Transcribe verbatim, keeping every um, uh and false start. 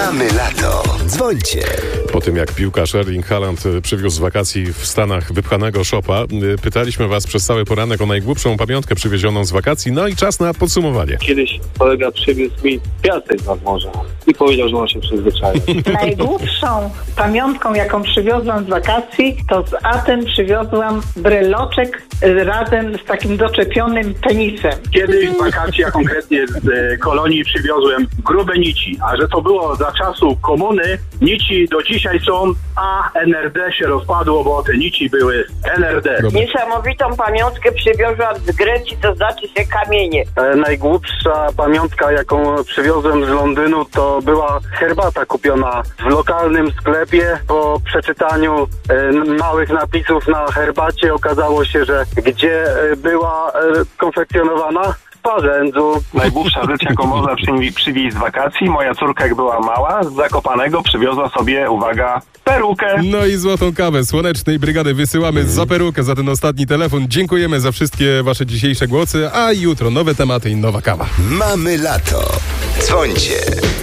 Mamy lato. Dzwońcie. Po tym jak piłkarz Erling Haaland przywiózł z wakacji w Stanach wypchanego szopa, pytaliśmy was przez cały poranek o najgłupszą pamiątkę przywiezioną z wakacji, no i czas na podsumowanie. Kiedyś kolega przywiózł mi piasek nad morza i powiedział, że on się przyzwyczaił. Najgłupszą pamiątką, jaką przywiozłam z wakacji, to z Aten przywiozłam breloczek razem z takim doczepionym penisem. Kiedyś w wakacji, a konkretnie z e, Kolonii przywiozłem grube nici, a że to było za czasu komuny, nici do dzisiaj są, a N R D się rozpadło, bo te nici były N R D. Dobra. Niesamowitą pamiątkę przywiozłam z Grecji, to znaczy się kamienie. E, najgłupsza pamiątka, jaką przywiozłem z Londynu, to była herbata kupiona w lokalnym sklepie. Po przeczytaniu e, małych napisów na herbacie okazało się, że gdzie e, była e, konfekcjonowana? W Parzędzu. Najgłupsza rzecz, jaką można przy, przywieźć z wakacji, moja córka jak była mała, z Zakopanego przywiozła sobie, uwaga, perukę. No i złotą kawę Słonecznej Brygady wysyłamy za perukę, za ten ostatni telefon. Dziękujemy za wszystkie wasze dzisiejsze głosy, a jutro nowe tematy i nowa kawa. Mamy lato. Dzwońcie.